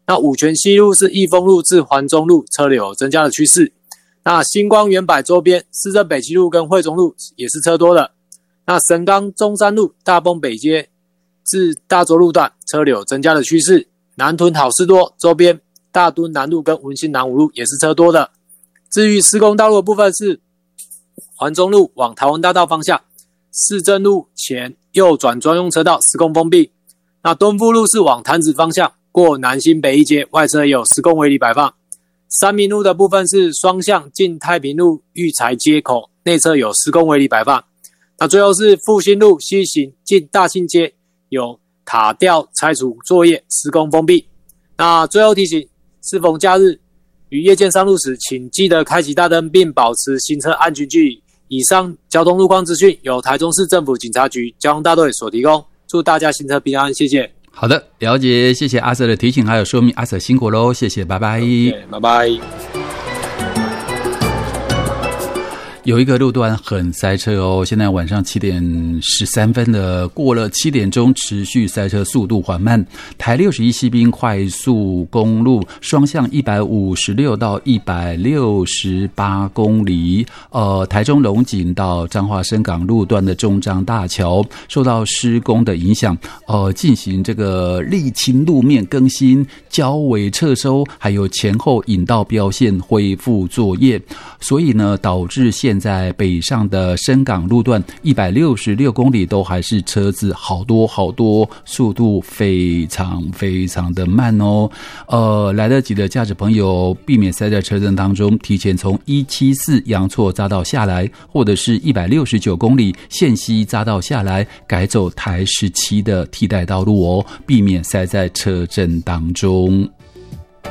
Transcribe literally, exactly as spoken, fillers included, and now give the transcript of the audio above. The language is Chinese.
那五权西路是义丰路至环中路车流增加的趋势。那星光远百周边市政北七路跟惠中路也是车多的。那神冈中山路大丰北街至大洲路段车流增加的趋势。南屯好事多周边大墩南路跟文心南五路也是车多的。至于施工道路的部分是环中路往台湾大道方向，市政路前右转专用车道施工封闭。那敦富路是往潭子方向，过南新北一街外侧也有施工围篱摆放。三民路的部分是双向进太平路育才街口内侧有施工围篱摆放。那最后是复兴路西行进大庆街有塔吊拆除作业施工封闭。那最后提醒，适逢假日与夜间上路时，请记得开启大灯并保持行车安全距离。以上交通路况资讯由台中市政府警察局交通大队所提供，祝大家行车平安，谢谢。 好的，了解，谢谢阿 Sir 的提醒还有说明，阿 Sir 辛苦咯，谢谢，拜拜。 拜拜。 有一个路段很塞车哦，现在晚上七点十三分了，过了七点钟持续塞车，速度缓慢。台六十一西滨快速公路双向一百五十六到一百六十八公里，呃，台中龙井到彰化深港路段的中彰大桥受到施工的影响，呃，进行这个沥青路面更新、交尾撤收，还有前后引道标线恢复作业，所以呢，导致现在北上的深港路段一百六十六公里都还是车子好多好多，速度非常非常的慢哦。呃，来得及的驾驶朋友避免塞在车阵当中，提前从一七四阳错匝道下来，或者是一百六十九公里线西匝道下来，改走台十七的替代道路哦，避免塞在车阵当中。